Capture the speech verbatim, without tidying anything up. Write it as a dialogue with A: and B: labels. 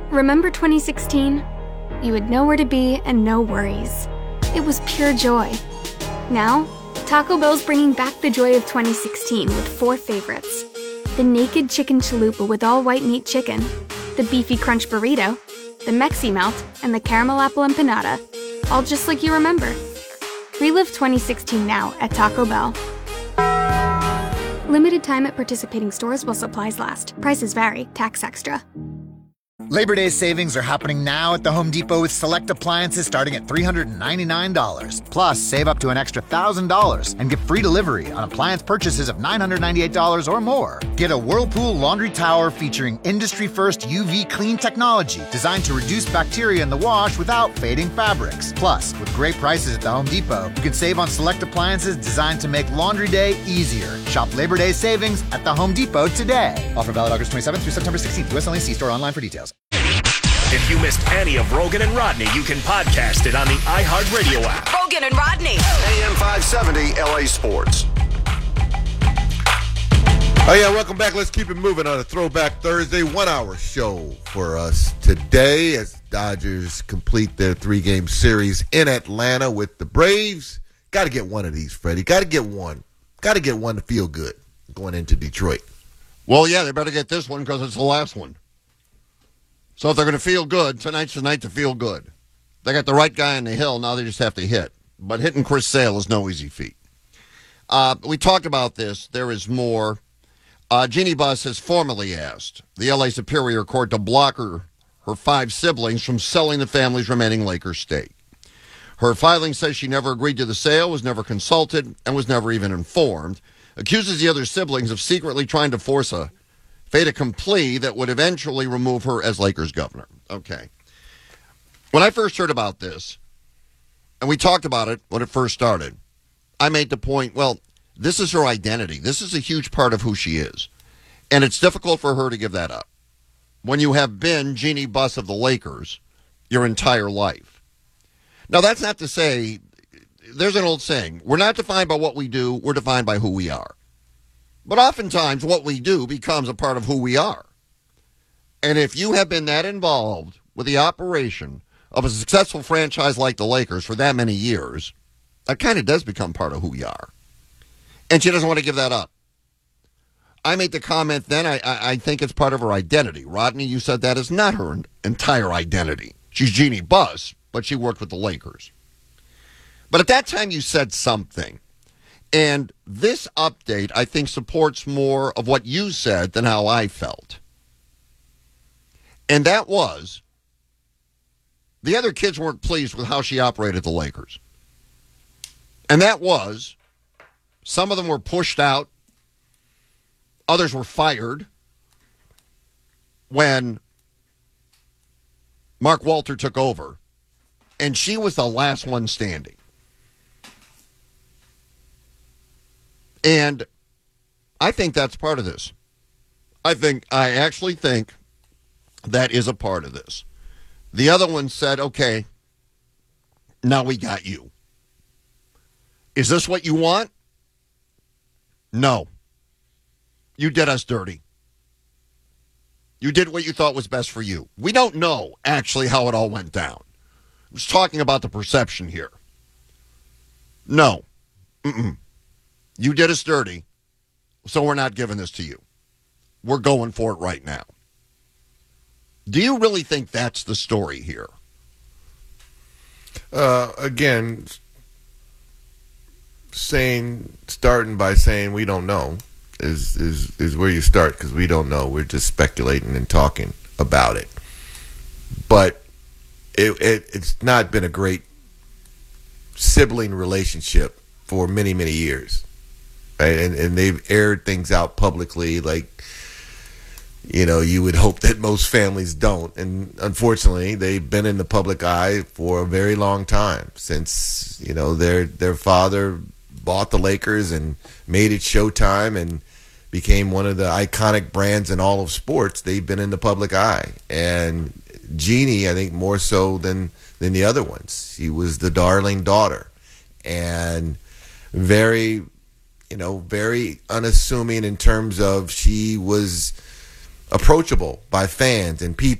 A: Remember twenty sixteen? You would know where to be and no worries. It was pure joy. Now, Taco Bell's bringing back the joy of twenty sixteen with four favorites. The Naked Chicken Chalupa with all white meat chicken, the Beefy Crunch Burrito, the Mexi Melt, and the Caramel Apple Empanada. All just like you remember. Relive twenty sixteen now at Taco Bell. Limited time at participating stores while supplies last. Prices vary. Tax extra.
B: Labor Day savings are happening now at the Home Depot with select appliances starting at three hundred ninety-nine dollars. Plus, save up to an extra one thousand dollars and get free delivery on appliance purchases of nine hundred ninety-eight dollars or more. Get a Whirlpool laundry tower featuring industry-first U V clean technology designed to reduce bacteria in the wash without fading fabrics. Plus, with great prices at the Home Depot, you can save on select appliances designed to make laundry day easier. Shop Labor Day savings at the Home Depot today. Offer valid August twenty-seventh through September sixteenth. U S only. See store online for details.
C: If you missed any of Rogan and Rodney, you can podcast it on the iHeartRadio app.
D: Rogan and Rodney.
E: A M five seventy L A Sports.
F: Oh, yeah, welcome back. Let's keep it moving on a Throwback Thursday one-hour show for us today as Dodgers complete their three-game series in Atlanta with the Braves. Got to get one of these, Freddie. Got to get one. Got to get one to feel good going into Detroit.
G: Well, yeah, they better get this one because it's the last one. So if they're going to feel good, tonight's the night to feel good. They got the right guy on the hill. Now they just have to hit. But hitting Chris Sale is no easy feat. Uh, we talked about this. There is more. Uh, Jeannie Buss has formally asked the L A Superior Court to block her, her five siblings from selling the family's remaining Lakers stake. Her filing says she never agreed to the sale, was never consulted, and was never even informed. Accuses the other siblings of secretly trying to force a fait accompli that would eventually remove her as Lakers governor. Okay. When I first heard about this, and we talked about it when it first started, I made the point, well, this is her identity. This is a huge part of who she is. And it's difficult for her to give that up. When you have been Jeannie Buss of the Lakers your entire life. Now, that's not to say, there's an old saying, we're not defined by what we do, we're defined by who we are. But oftentimes what we do becomes a part of who we are. And if you have been that involved with the operation of a successful franchise like the Lakers for that many years, that kind of does become part of who we are. And she doesn't want to give that up. I made the comment then, I, I, I think it's part of her identity. Rodney, you said that is not her entire identity. She's Jeannie Buss, but she worked with the Lakers. But at that time you said something. And this update, I think, supports more of what you said than how I felt. And that was, the other kids weren't pleased with how she operated the Lakers. And that was, some of them were pushed out, others were fired when Mark Walter took over, and she was the last one standing. And I think that's part of this. I think, I actually think that is a part of this. The other one said, okay, now we got you. Is this what you want? No. You did us dirty. You did what you thought was best for you. We don't know actually how it all went down. I was talking about the perception here. No. Mm-mm. You did us dirty, so we're not giving this to you. We're going for it right now. Do you really think that's the story here?
F: Uh, again, saying, starting by saying we don't know is, is, is where you start, because we don't know. We're just speculating and talking about it. But it, it it's not been a great sibling relationship for many, many years. Right? And, and they've aired things out publicly like, you know, you would hope that most families don't. And unfortunately, they've been in the public eye for a very long time, since, you know, their their father bought the Lakers and made it Showtime and became one of the iconic brands in all of sports. They've been in the public eye. And Jeannie, I think, more so than, than the other ones. She was the darling daughter. And very, you know, very unassuming in terms of she was approachable by fans and people.